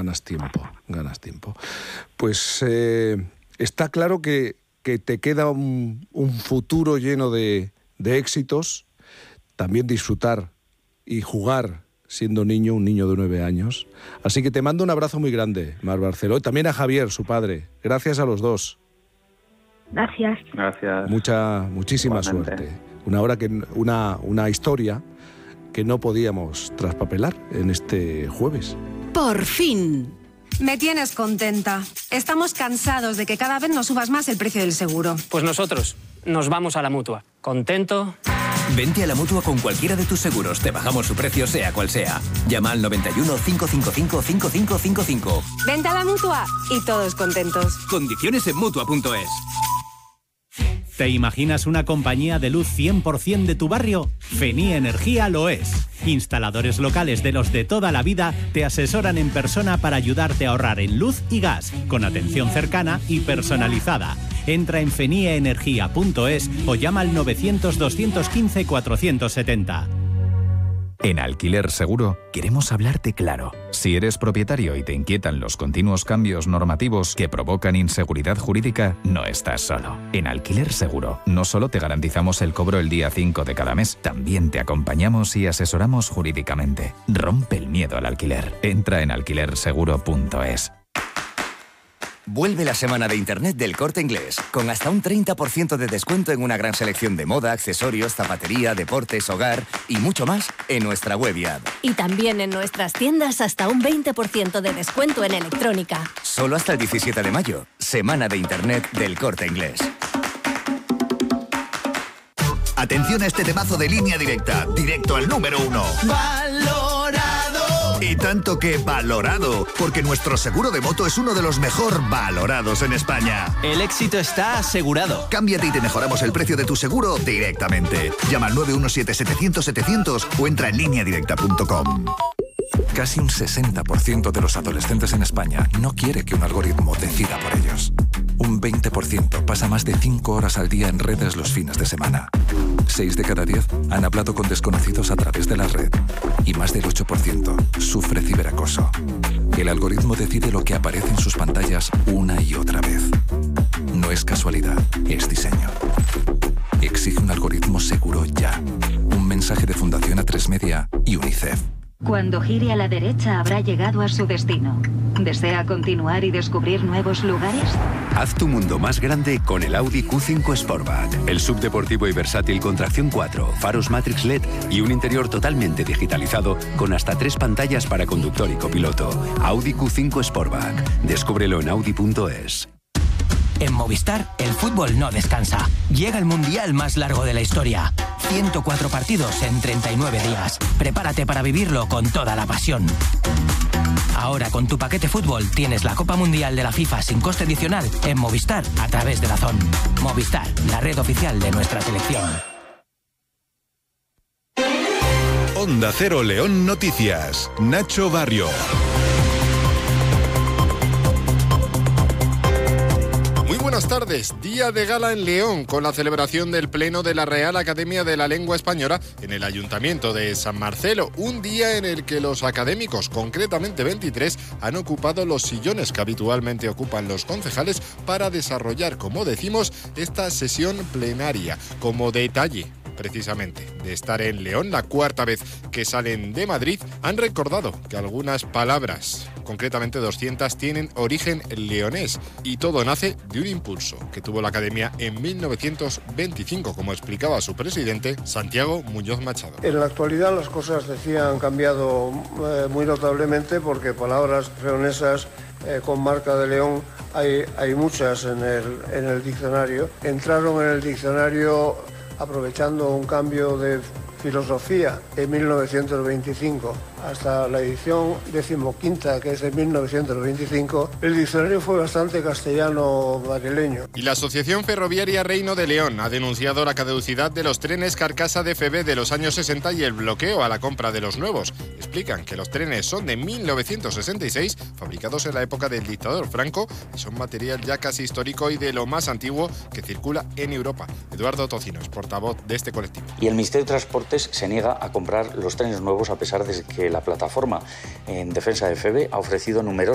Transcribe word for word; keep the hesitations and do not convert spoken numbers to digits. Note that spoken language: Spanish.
ganas tiempo, ganas tiempo. Pues eh, está claro que, que te queda un, un futuro lleno de, de éxitos, también disfrutar y jugar siendo niño, un niño de nueve años. Así que te mando un abrazo muy grande, Mar Barceló, y también a Javier, su padre. Gracias a los dos. Gracias. Gracias. Mucha, muchísima Igualmente. suerte. Una hora que una, una historia que no podíamos traspapelar en este jueves. Por fin. Me tienes contenta. Estamos cansados de que cada vez nos subas más el precio del seguro. Pues nosotros nos vamos a la Mutua. ¿Contento? Vente a la Mutua con cualquiera de tus seguros. Te bajamos su precio sea cual sea. Llama al noventa y uno, cinco cinco cinco, cinco cinco cinco cinco. Vente a la Mutua y todos contentos. Condiciones en Mutua punto es. ¿Te imaginas una compañía de luz cien por ciento de tu barrio? Fenie Energía lo es. Instaladores locales de los de toda la vida te asesoran en persona para ayudarte a ahorrar en luz y gas, con atención cercana y personalizada. Entra en fenie energía punto es o llama al novecientos, doscientos quince, cuatrocientos setenta. En Alquiler Seguro queremos hablarte claro. Si eres propietario y te inquietan los continuos cambios normativos que provocan inseguridad jurídica, no estás solo. En Alquiler Seguro no solo te garantizamos el cobro el día cinco de cada mes, también te acompañamos y asesoramos jurídicamente. Rompe el miedo al alquiler. Entra en alquiler seguro punto es. Vuelve la semana de Internet del Corte Inglés, con hasta un treinta por ciento de descuento en una gran selección de moda, accesorios, zapatería, deportes, hogar y mucho más en nuestra web y app. Y también en nuestras tiendas hasta un veinte por ciento de descuento en electrónica. Solo hasta el diecisiete de mayo, semana de Internet del Corte Inglés. Atención a este temazo de Línea Directa, directo al número uno. ¡Valorado! Y tanto que valorado, porque nuestro seguro de moto es uno de los mejor valorados en España. El éxito está asegurado. Cámbiate y te mejoramos el precio de tu seguro directamente. Llama al nueve uno siete, setecientos, setecientos o entra en línea directa punto com. Casi un sesenta por ciento de los adolescentes en España no quiere que un algoritmo decida por ellos. Un veinte por ciento pasa más de cinco horas al día en redes los fines de semana. seis de cada diez han hablado con desconocidos a través de la red. Y más del ocho por ciento sufre ciberacoso. El algoritmo decide lo que aparece en sus pantallas una y otra vez. No es casualidad, es diseño. Exige un algoritmo seguro ya. Un mensaje de Fundación A tres Media y UNICEF. Cuando gire a la derecha habrá llegado a su destino. ¿Desea continuar y descubrir nuevos lugares? Haz tu mundo más grande con el Audi Q cinco Sportback. El subdeportivo y versátil con tracción cuatro, faros Matrix L E D y un interior totalmente digitalizado con hasta tres pantallas para conductor y copiloto. Audi Q cinco Sportback. Descúbrelo en audi punto es. En Movistar, el fútbol no descansa. Llega el mundial más largo de la historia. ciento cuatro partidos en treinta y nueve días. Prepárate para vivirlo con toda la pasión. Ahora con tu paquete fútbol tienes la Copa Mundial de la FIFA sin coste adicional en Movistar a través de Dazón. Movistar, la red oficial de nuestra selección. Onda Cero León Noticias. Nacho Barrio. Buenas tardes, día de gala en León con la celebración del Pleno de la Real Academia de la Lengua Española en el Ayuntamiento de San Marcelo, un día en el que los académicos, concretamente veintitrés, han ocupado los sillones que habitualmente ocupan los concejales para desarrollar, como decimos, esta sesión plenaria. Como detalle, precisamente, de estar en León, la cuarta vez que salen de Madrid, han recordado que algunas palabras, concretamente doscientas, tienen origen leonés y todo nace de un impulso que tuvo la Academia en mil novecientos veinticinco, como explicaba su presidente, Santiago Muñoz Machado. En la actualidad las cosas, decía, han cambiado eh, muy notablemente porque palabras leonesas eh, con marca de León hay, hay muchas en el, en el diccionario. Entraron en el diccionario aprovechando un cambio de filosofía en mil novecientos veinticinco hasta la edición decimoquinta, que es de mil novecientos veinticinco, el diccionario fue bastante castellano madrileño. Y la Asociación Ferroviaria Reino de León ha denunciado la caducidad de los trenes carcasa de F B de los años sesenta y el bloqueo a la compra de los nuevos. Explican que los trenes son de mil novecientos sesenta y seis, fabricados en la época del dictador Franco, y son material ya casi histórico y de lo más antiguo que circula en Europa. Eduardo Tocino es portavoz de este colectivo. Y el Ministerio de Transportes se niega a comprar los trenes nuevos a pesar de que la plataforma en defensa de F B ha ofrecido numerosas